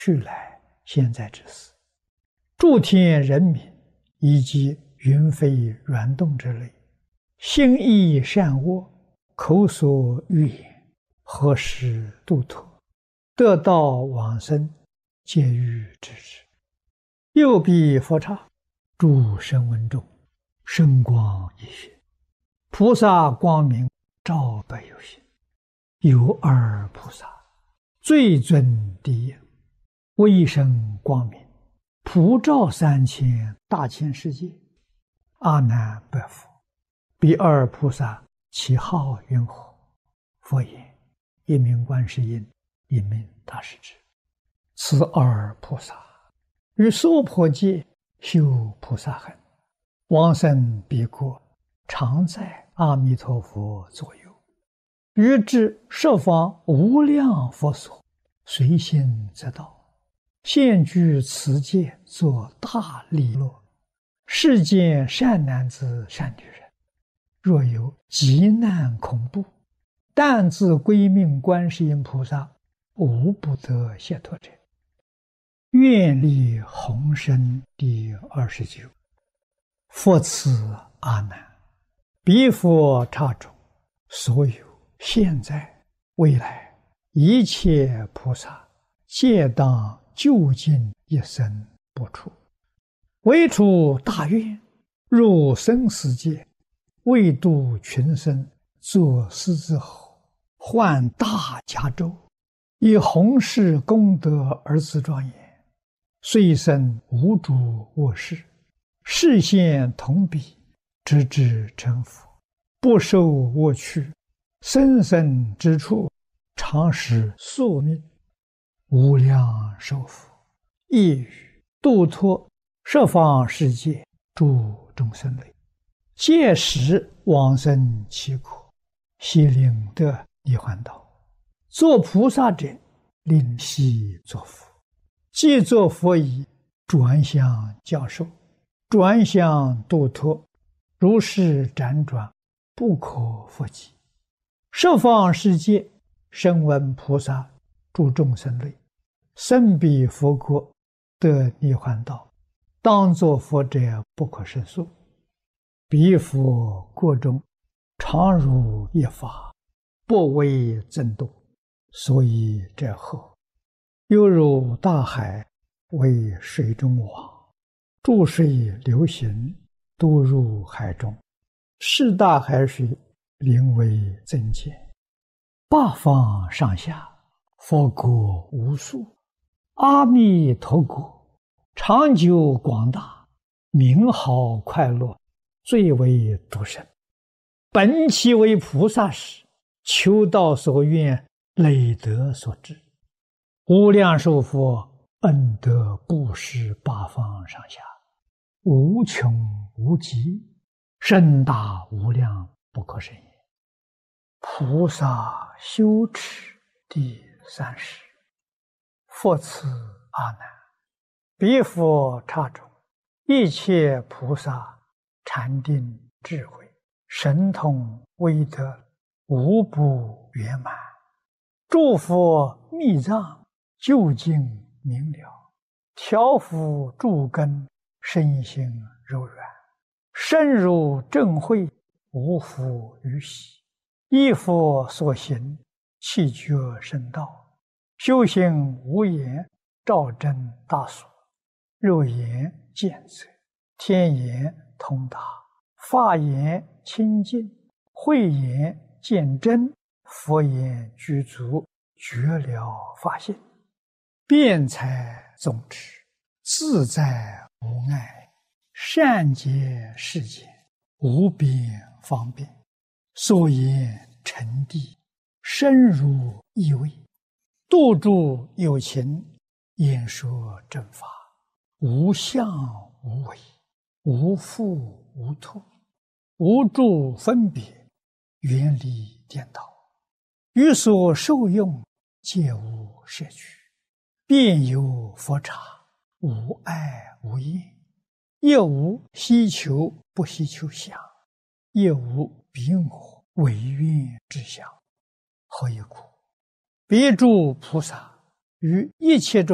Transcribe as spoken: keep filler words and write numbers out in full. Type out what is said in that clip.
去来现在之事，诸天人民以及云飞软动之类，心意善恶，口所欲言，何时度脱，得道往生，皆欲知之。右臂佛刹，诸声闻众，声光一现，菩萨光明照百有心。有二菩萨，最尊第一，威声光明，普照三千大千世界。阿难白佛：彼二菩萨其号云何？佛言：一名观世音，一名大势至。此二菩萨于娑婆界修菩萨行，往生彼国，常在阿弥陀佛左右，于至十方无量佛所，随心则到，现居此界，作大利乐。世间善男子善女人，若有急难恐怖，但自归命观世音菩萨，无不得解脱者。愿力宏深第二十九。佛赐阿难：彼佛刹中，所有现在未来一切菩萨，皆当究竟一生不出，唯出大愿，入生死界，为度群生，作狮子吼，换大迦州，以弘誓功德而自庄严。虽生无诸恶事，示现同彼，直至成佛，不受恶趣，生生之处，常使宿命，无量寿福，亦于度脱十方世界诸众生类，届时往生其国，悉令得涅槃道。作菩萨者，令悉作佛。既作佛已，转向教授，转向度脱，如是辗转，不可复计。十方世界声闻菩萨诸众生类，生彼佛国，得涅槃道，当作佛者不可胜数。彼佛国中，常如一法，不为增多，所以者后，犹如大海为水中网，注水流行，都入海中，是大海水名为增减。八方上下，佛国无数，阿弥陀国长久广大，名好快乐，最为独生。本其为菩萨时，求道所愿，累德所致。无量寿佛恩德布施八方上下，无穷无极，深大无量，不可胜也。菩萨修持第三十。佛赐阿难：彼佛刹中，一切菩萨禅定智慧神通威德，无不圆满。诸佛密藏究竟明了，调伏诸根，身心柔软，深入正慧，无复于喜。依佛所行，气觉深道，修行无言，照真大所。肉眼见则，天眼通达，法眼清净，慧眼见真，佛眼具足，觉了法性。辩才总持，自在无碍，善解世间，无边方便。所言沉谛，深入意味，度诸有情，演说正法，无相无为，无复无脱，无诸分别，远离颠倒，于所受用，皆无摄取。遍有佛刹，无碍无厌，亦无希求不希求相，亦无彼我唯愿之相。何以故？彼诸菩萨于一切中